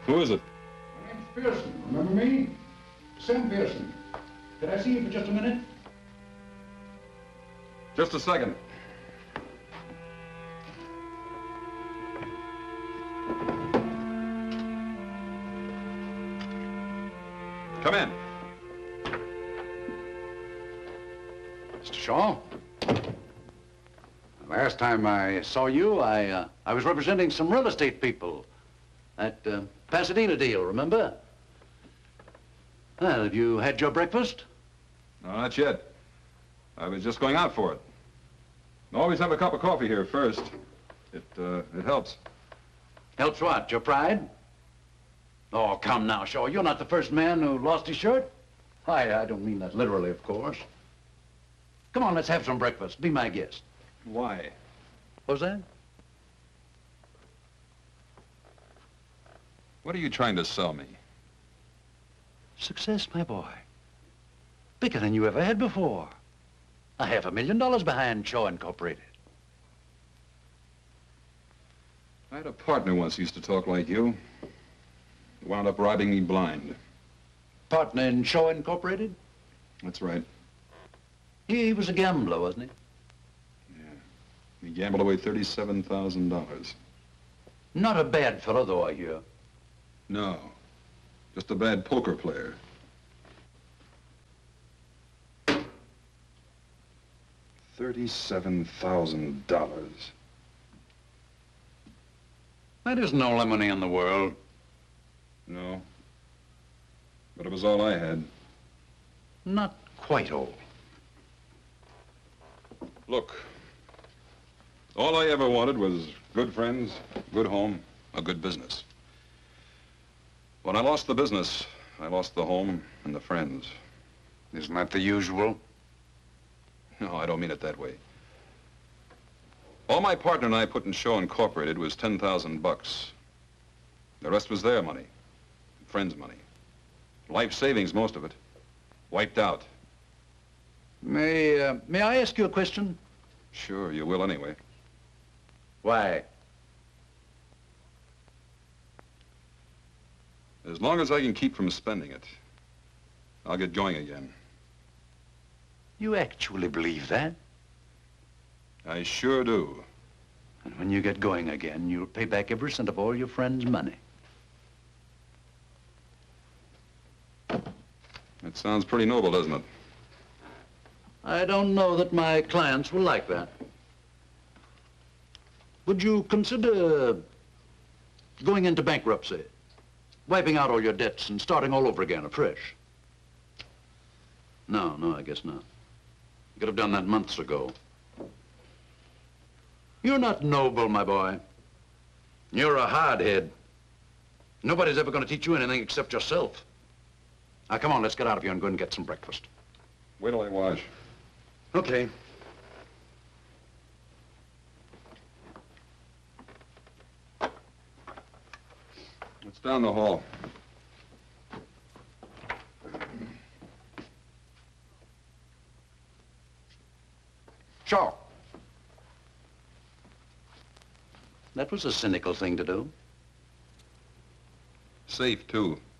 Who is it? My name's Pearson. Remember me? Sam Pearson. Could I see you for just a minute? Just a second. Come in. Mr. Shaw? Last time I saw you, I was representing some real estate people. That Pasadena deal, remember? Well, have you had your breakfast? No, not yet. I was just going out for it. Always have a cup of coffee here first. It helps. Helps what, your pride? Oh, come now, Shaw. You're not the first man who lost his shirt. I don't mean that literally, of course. Come on, let's have some breakfast. Be my guest. Why? What was that? What are you trying to sell me? Success, my boy. Bigger than you ever had before. $500,000 behind Shaw Incorporated. I had a partner once who used to talk like you. He wound up robbing me blind. Partner in Shaw Incorporated? That's right. He was a gambler, wasn't he? Yeah. He gambled away $37,000. Not a bad fellow, though, I hear. No. Just a bad poker player. $37,000. That isn't all the money in the world. No. But it was all I had. Not quite all. Look, all I ever wanted was good friends, good home, a good business. When I lost the business, I lost the home and the friends. Isn't that the usual? No, I don't mean it that way. All my partner and I put in Shaw Incorporated was $10,000. The rest was their money, friends' money. Life savings, most of it. Wiped out. May I ask you a question? Sure, you will anyway. Why? As long as I can keep from spending it, I'll get going again. You actually believe that? I sure do. And when you get going again, you'll pay back every cent of all your friends' money. That sounds pretty noble, doesn't it? I don't know that my clients will like that. Would you consider going into bankruptcy, wiping out all your debts and starting all over again afresh? No, I guess not. You could have done that months ago. You're not noble, my boy. You're a hardhead. Nobody's ever going to teach you anything except yourself. Now, come on, let's get out of here and go and get some breakfast. Wait till I wash. Okay. It's down the hall. Shaw. That was a cynical thing to do. Safe, too.